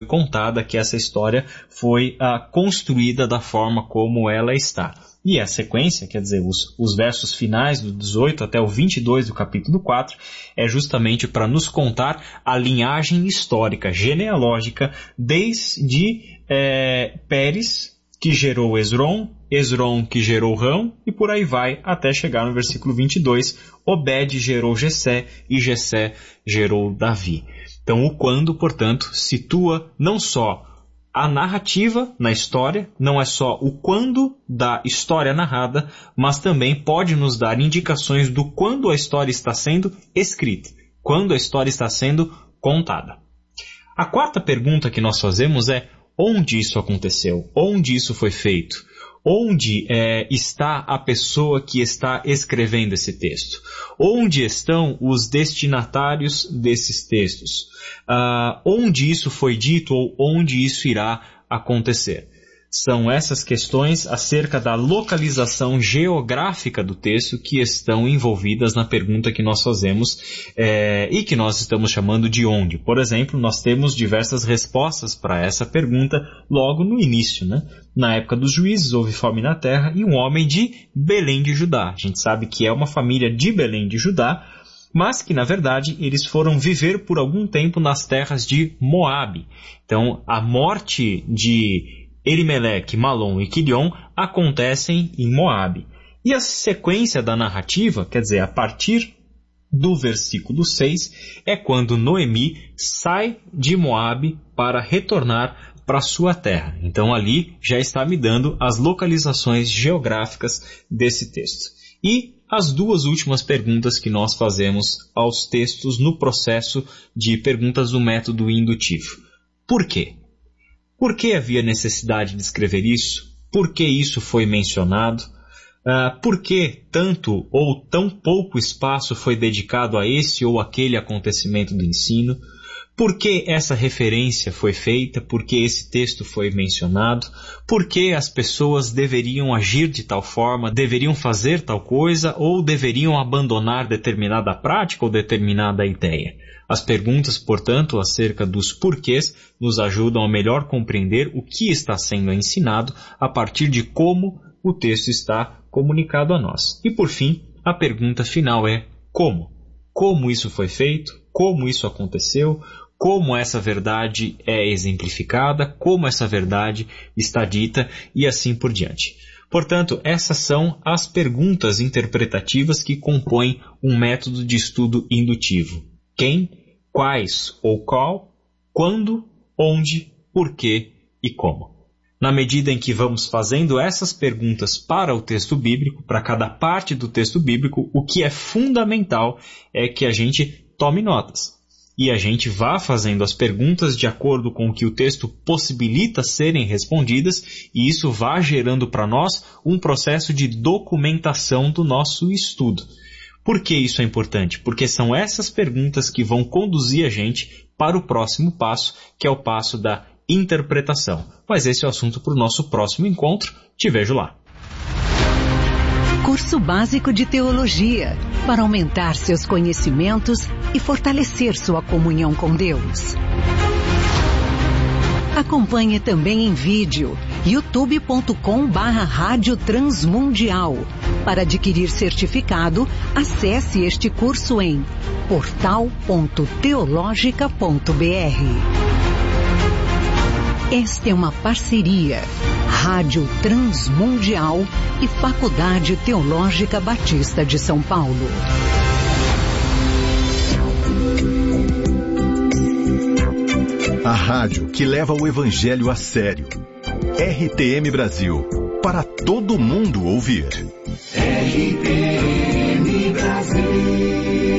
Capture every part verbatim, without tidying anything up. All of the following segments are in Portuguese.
contada, que essa história foi uh, construída da forma como ela está. E a sequência, quer dizer, os, os versos finais do dezoito até o vinte e dois do capítulo quatro, é justamente para nos contar a linhagem histórica, genealógica, desde é, Pérez, que gerou Esrom, Esrom que gerou Rão, e por aí vai, até chegar no versículo vinte e dois, Obed gerou Jessé, e Jessé gerou Davi. Então o quando, portanto, situa não só a narrativa na história, não é só o quando da história narrada, mas também pode nos dar indicações do quando a história está sendo escrita, quando a história está sendo contada. A quarta pergunta que nós fazemos é: onde isso aconteceu? Onde isso foi feito? Onde é, está a pessoa que está escrevendo esse texto? Onde estão os destinatários desses textos? Uh, onde isso foi dito ou onde isso irá acontecer? São essas questões acerca da localização geográfica do texto que estão envolvidas na pergunta que nós fazemos é, e que nós estamos chamando de onde. Por exemplo, nós temos diversas respostas para essa pergunta logo no início, né? Na época dos juízes houve fome na terra e um homem de Belém de Judá. A gente sabe que é uma família de Belém de Judá, mas que, na verdade, eles foram viver por algum tempo nas terras de Moabe. Então, a morte de Elimeleque, Malom e Quilion acontecem em Moabe. E a sequência da narrativa, quer dizer, a partir do versículo seis, é quando Noemi sai de Moabe para retornar para sua terra. Então ali já está me dando as localizações geográficas desse texto. E as duas últimas perguntas que nós fazemos aos textos no processo de perguntas do método indutivo. Por quê? Por que havia necessidade de escrever isso? Por que isso foi mencionado? Uh, por que tanto ou tão pouco espaço foi dedicado a esse ou aquele acontecimento do ensino? Por que essa referência foi feita? Por que esse texto foi mencionado? Por que as pessoas deveriam agir de tal forma, deveriam fazer tal coisa ou deveriam abandonar determinada prática ou determinada ideia? As perguntas, portanto, acerca dos porquês nos ajudam a melhor compreender o que está sendo ensinado a partir de como o texto está comunicado a nós. E, por fim, a pergunta final é como? Como isso foi feito? Como isso aconteceu? Como essa verdade é exemplificada? Como essa verdade está dita? E assim por diante. Portanto, essas são as perguntas interpretativas que compõem um método de estudo indutivo. Quem, quais ou qual, quando, onde, porquê e como. Na medida em que vamos fazendo essas perguntas para o texto bíblico, para cada parte do texto bíblico, o que é fundamental é que a gente tome notas. E a gente vá fazendo as perguntas de acordo com o que o texto possibilita serem respondidas, e isso vá gerando para nós um processo de documentação do nosso estudo. Por que isso é importante? Porque são essas perguntas que vão conduzir a gente para o próximo passo, que é o passo da interpretação. Mas esse é o assunto para o nosso próximo encontro. Te vejo lá. Curso Básico de Teologia, para aumentar seus conhecimentos e fortalecer sua comunhão com Deus. Acompanhe também em vídeo, youtube ponto com barra Rádio Transmundial. Para adquirir certificado, acesse este curso em portal ponto teologica ponto br. Esta é uma parceria Rádio Transmundial e Faculdade Teológica Batista de São Paulo. A rádio que leva o Evangelho a sério. R T M Brasil, para todo mundo ouvir. R T M Brasil.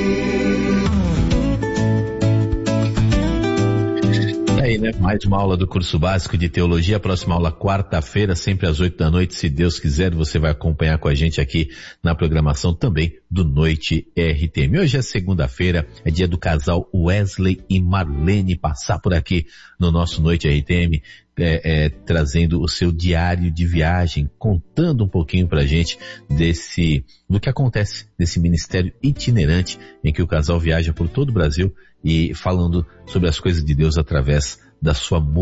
Aí, né? Mais uma aula do curso básico de teologia. A próxima aula quarta-feira, sempre às oito da noite, se Deus quiser. Você vai acompanhar com a gente aqui na programação também do Noite R T M. Hoje é segunda-feira, é dia do casal Wesley e Marlene passar por aqui no nosso Noite R T M, é, é, trazendo o seu diário de viagem, contando um pouquinho pra gente desse, do que acontece nesse ministério itinerante em que o casal viaja por todo o Brasil e falando sobre as coisas de Deus através da sua